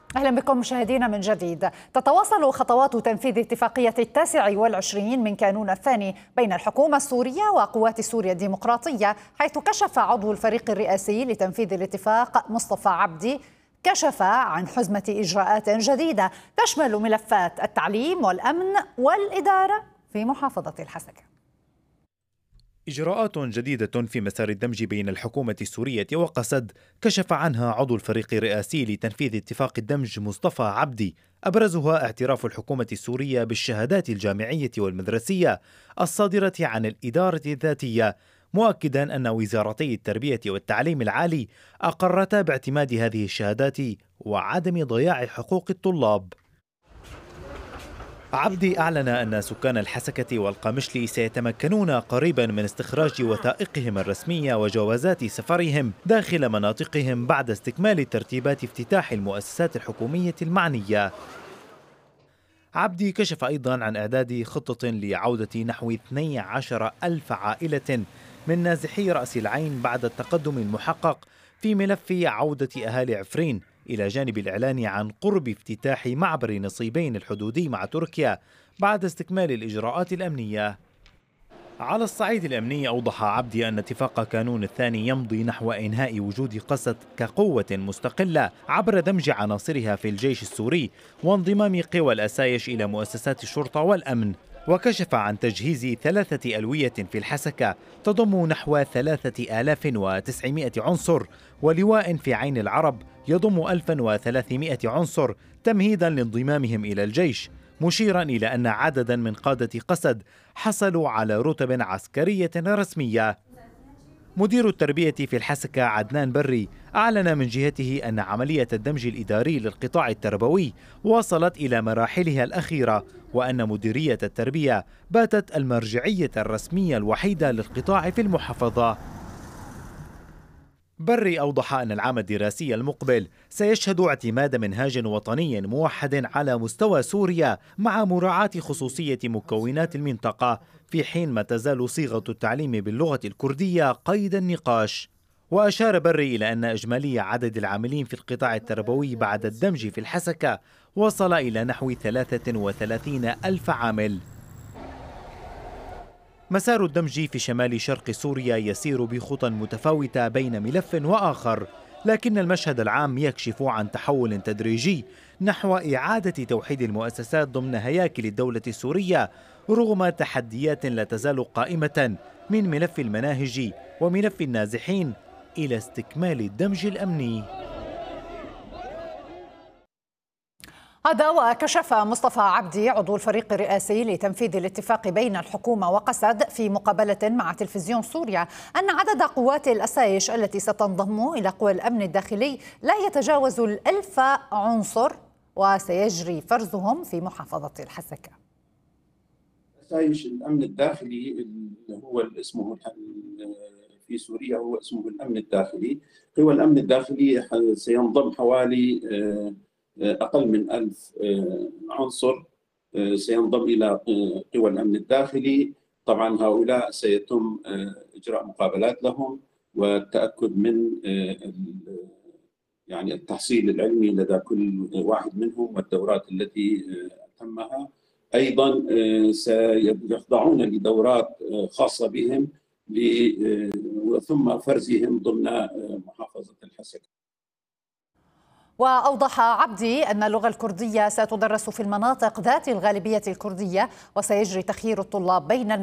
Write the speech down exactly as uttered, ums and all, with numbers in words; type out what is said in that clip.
أهلا بكم مشاهدينا من جديد. تتواصل خطوات تنفيذ اتفاقية التاسع والعشرين من كانون الثاني بين الحكومة السورية وقوات سوريا الديمقراطية، حيث كشف عضو الفريق الرئاسي لتنفيذ الاتفاق مصطفى عبدي كشف عن حزمة إجراءات جديدة تشمل ملفات التعليم والأمن والإدارة في محافظة الحسكة. إجراءات جديدة في مسار الدمج بين الحكومة السورية وقسد كشف عنها عضو الفريق الرئاسي لتنفيذ اتفاق الدمج مصطفى عبدي، أبرزها اعتراف الحكومة السورية بالشهادات الجامعية والمدرسية الصادرة عن الإدارة الذاتية، مؤكدا أن وزارتي التربية والتعليم العالي أقرتا باعتماد هذه الشهادات وعدم ضياع حقوق الطلاب. عبدي أعلن أن سكان الحسكة والقامشلي سيتمكنون قريبا من استخراج وثائقهم الرسمية وجوازات سفرهم داخل مناطقهم بعد استكمال ترتيبات افتتاح المؤسسات الحكومية المعنية. عبدي كشف أيضا عن إعداد خطة لعودة نحو اثني عشر ألف عائلة من نازحي رأس العين بعد التقدم المحقق في ملف عودة أهالي عفرين، إلى جانب الإعلان عن قرب افتتاح معبر نصيبين الحدودي مع تركيا بعد استكمال الإجراءات الأمنية. على الصعيد الأمني أوضح عبدي أن اتفاق كانون الثاني يمضي نحو إنهاء وجود قسد كقوة مستقلة عبر دمج عناصرها في الجيش السوري وانضمام قوى الأسايش إلى مؤسسات الشرطة والأمن، وكشف عن تجهيز ثلاثة ألوية في الحسكة تضم نحو ثلاثة آلاف وتسعمائة عنصر، ولواء في عين العرب يضم ألفا وثلاثمائة عنصر تمهيدا لانضمامهم إلى الجيش، مشيرا إلى أن عددا من قادة قسد حصلوا على رتب عسكرية رسمية. مدير التربية في الحسكة عدنان بري أعلن من جهته أن عملية الدمج الإداري للقطاع التربوي وصلت إلى مراحلها الأخيرة، وأن مديرية التربية باتت المرجعية الرسمية الوحيدة للقطاع في المحافظة. بري أوضح أن العام الدراسي المقبل سيشهد اعتماد منهاج وطني موحد على مستوى سوريا مع مراعاة خصوصية مكونات المنطقة، في حين ما تزال صيغة التعليم باللغة الكردية قيد النقاش. وأشار بري إلى أن إجمالي عدد العاملين في القطاع التربوي بعد الدمج في الحسكة وصل إلى نحو ثلاثة وثلاثين ألف عامل. مسار الدمج في شمال شرق سوريا يسير بخطى متفاوتة بين ملف وآخر، لكن المشهد العام يكشف عن تحول تدريجي نحو إعادة توحيد المؤسسات ضمن هياكل الدولة السورية، رغم تحديات لا تزال قائمة من ملف المناهج وملف النازحين إلى استكمال الدمج الأمني. هذا وكشف مصطفى عبدي عضو الفريق الرئاسي لتنفيذ الاتفاق بين الحكومة وقسد في مقابلة مع تلفزيون سوريا أن عدد قوات الأسايش التي ستنضم إلى قوى الأمن الداخلي لا يتجاوز الألف عنصر، وسيجري فرزهم في محافظة الحسكة. أسايش الأمن الداخلي اللي هو اسمه في سوريا هو اسمه الأمن الداخلي. قوى الأمن الداخلي سينضم حوالي أقل من ألف عنصر سينضم إلى قوى الأمن الداخلي. طبعا هؤلاء سيتم إجراء مقابلات لهم والتأكد من يعني التحصيل العلمي لدى كل واحد منهم والدورات التي تمها. أيضا سيخضعون لدورات خاصة بهم ثم فرزهم ضمن محافظة الحسكة. وأوضح عبدي أن اللغة الكردية ستدرس في المناطق ذات الغالبية الكردية، وسيجري تخيير الطلاب بين